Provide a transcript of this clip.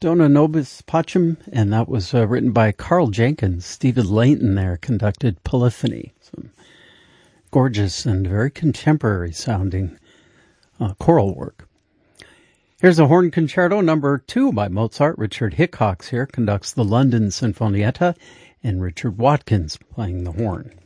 Dona Nobis Pacem, and that was written by Carl Jenkins. Stephen Layton there conducted Polyphony. Some gorgeous and very contemporary sounding choral work. Here's a horn concerto number 2 by Mozart. Richard Hickox here conducts the London Sinfonietta, and Richard Watkins playing the horn.